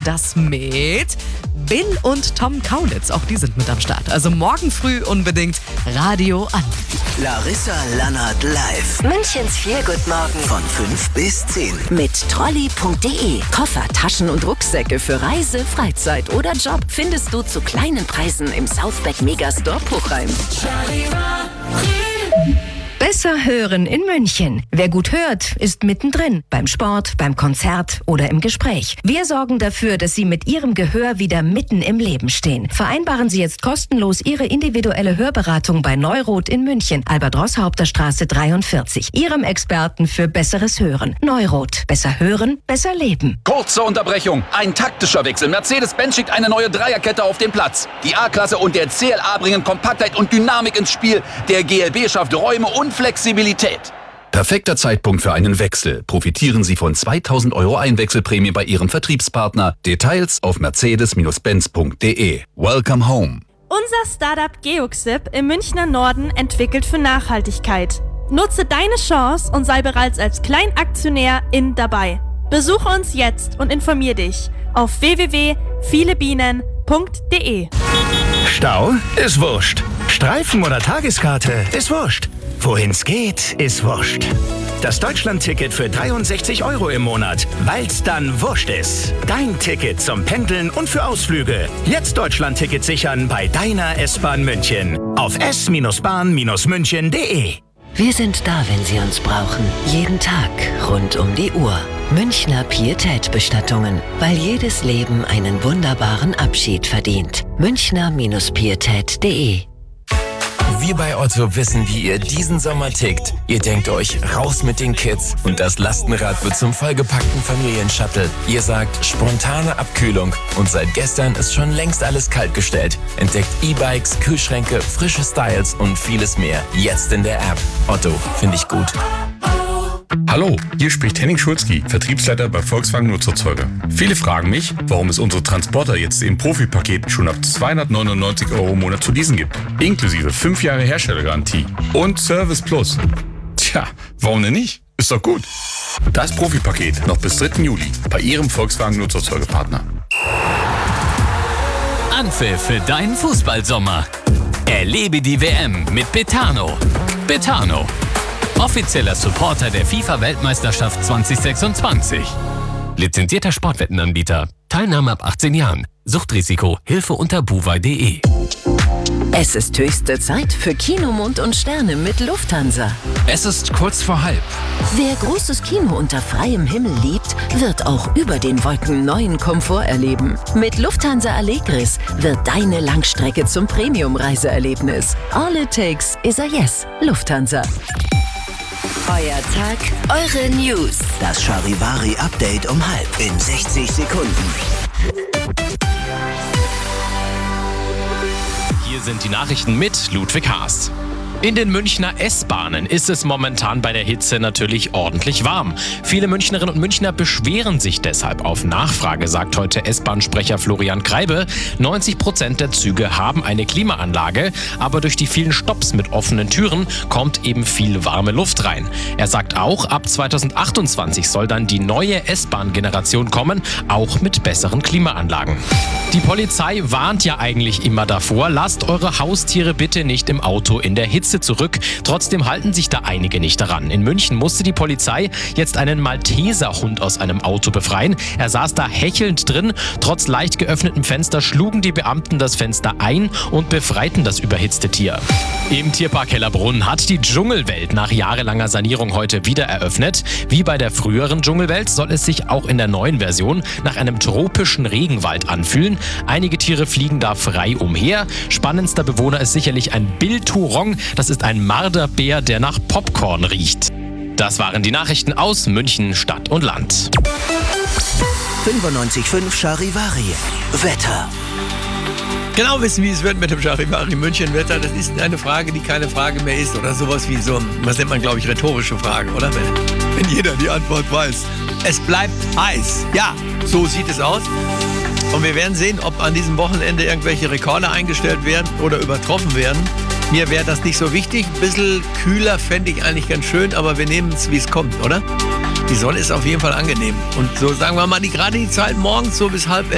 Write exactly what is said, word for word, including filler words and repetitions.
das mit Bill und Tom Kaulitz. Auch die sind mit am Start. Also morgen früh unbedingt Radio an. Larissa Lannert live. Münchens Feelgood-Morgen. Von fünf bis zehn. Mit Trolley punkt de. Koffer, Taschen und Rucksäcke für Reise, Freizeit oder Job findest du zu kleinen Preisen im Southback Megastore Puchheim. Besser hören in München. Wer gut hört, ist mittendrin. Beim Sport, beim Konzert oder im Gespräch. Wir sorgen dafür, dass Sie mit Ihrem Gehör wieder mitten im Leben stehen. Vereinbaren Sie jetzt kostenlos Ihre individuelle Hörberatung bei Neurot in München, Albert-Roßhaupter-Straße dreiundvierzig. Ihrem Experten für besseres Hören. Neurot. Besser hören, besser leben. Kurze Unterbrechung. Ein taktischer Wechsel. Mercedes-Benz schickt eine neue Dreierkette auf den Platz. Die A-Klasse und der C L A bringen Kompaktheit und Dynamik ins Spiel. Der G L B schafft Räume und Flexibilität. Perfekter Zeitpunkt für einen Wechsel. Profitieren Sie von zweitausend Euro Einwechselprämie bei Ihrem Vertriebspartner. Details auf mercedes Benz punkt de. Welcome home. Unser Startup Geoxip im Münchner Norden entwickelt für Nachhaltigkeit. Nutze deine Chance und sei bereits als Kleinaktionär in dabei. Besuche uns jetzt und informier dich auf w w w punkt vielebienen punkt de. Stau ist wurscht. Streifen oder Tageskarte ist wurscht. Wohin's geht, ist wurscht. Das Deutschland-Ticket für dreiundsechzig Euro im Monat, weil's dann wurscht ist. Dein Ticket zum Pendeln und für Ausflüge. Jetzt Deutschland-Ticket sichern bei deiner S-Bahn München. Auf s bahn münchen punkt de. Wir sind da, wenn Sie uns brauchen. Jeden Tag, rund um die Uhr. Münchner Pietät-Bestattungen. Weil jedes Leben einen wunderbaren Abschied verdient. Münchner Pietät punkt de. Wir bei Otto wissen, wie ihr diesen Sommer tickt. Ihr denkt euch, raus mit den Kids und das Lastenrad wird zum vollgepackten Familienshuttle. Ihr sagt, spontane Abkühlung und seit gestern ist schon längst alles kaltgestellt. Entdeckt E-Bikes, Kühlschränke, frische Styles und vieles mehr. Jetzt in der App. Otto, finde ich gut. Hallo, hier spricht Henning Schulzki, Vertriebsleiter bei Volkswagen Nutzerzeuger. Viele fragen mich, warum es unsere Transporter jetzt im Profi-Paket schon ab zweihundertneunundneunzig Euro im Monat zu leasen gibt. Inklusive fünf Jahre Herstellergarantie und Service Plus. Tja, warum denn nicht? Ist doch gut. Das Profi-Paket noch bis dritten Juli bei Ihrem Volkswagen Nutzerzeugerpartner. Anpfiff für deinen Fußballsommer. Erlebe die W M mit Betano. Betano. Offizieller Supporter der FIFA-Weltmeisterschaft zwanzig sechsundzwanzig. Lizenzierter Sportwettenanbieter. Teilnahme ab achtzehn Jahren. Suchtrisiko. Hilfe unter buwei punkt de. Es ist höchste Zeit für Kinomond und Sterne mit Lufthansa. Es ist kurz vor halb. Wer großes Kino unter freiem Himmel liebt, wird auch über den Wolken neuen Komfort erleben. Mit Lufthansa Allegris wird deine Langstrecke zum Premium-Reiseerlebnis. All it takes is a yes. Lufthansa. Euer Tag, eure News. Das Charivari-Update um halb in sechzig Sekunden. Hier sind die Nachrichten mit Ludwig Haas. In den Münchner S-Bahnen ist es momentan bei der Hitze natürlich ordentlich warm. Viele Münchnerinnen und Münchner beschweren sich deshalb. Auf Nachfrage sagt heute S-Bahn-Sprecher Florian Kreibe, neunzig Prozent der Züge haben eine Klimaanlage, aber durch die vielen Stopps mit offenen Türen kommt eben viel warme Luft rein. Er sagt auch, ab zweitausendachtundzwanzig soll dann die neue S-Bahn-Generation kommen, auch mit besseren Klimaanlagen. Die Polizei warnt ja eigentlich immer davor, lasst eure Haustiere bitte nicht im Auto in der Hitze zurück. Trotzdem halten sich da einige nicht daran. In München musste die Polizei jetzt einen Malteserhund aus einem Auto befreien. Er saß da hechelnd drin. Trotz leicht geöffnetem Fenster schlugen die Beamten das Fenster ein und befreiten das überhitzte Tier. Im Tierpark Hellerbrunn hat die Dschungelwelt nach jahrelanger Sanierung heute wieder eröffnet. Wie bei der früheren Dschungelwelt soll es sich auch in der neuen Version nach einem tropischen Regenwald anfühlen. Einige Tiere fliegen da frei umher. Spannendster Bewohner ist sicherlich ein Bilturong. Das ist ein Marderbär, der nach Popcorn riecht. Das waren die Nachrichten aus München, Stadt und Land. fünfundneunzig Komma fünf Charivari. Wetter. Genau wissen, wie es wird mit dem Charivari München Wetter. Das ist eine Frage, die keine Frage mehr ist. Oder sowas wie so, was nennt man, glaube ich, rhetorische Fragen, oder? Wenn, wenn jeder die Antwort weiß. Es bleibt heiß. Ja, so sieht es aus. Und wir werden sehen, ob an diesem Wochenende irgendwelche Rekorde eingestellt werden oder übertroffen werden. Mir wäre das nicht so wichtig. Ein bisschen kühler fände ich eigentlich ganz schön, aber wir nehmen es, wie es kommt, oder? Die Sonne ist auf jeden Fall angenehm. Und so sagen wir mal, die, gerade die Zeit morgens so bis halb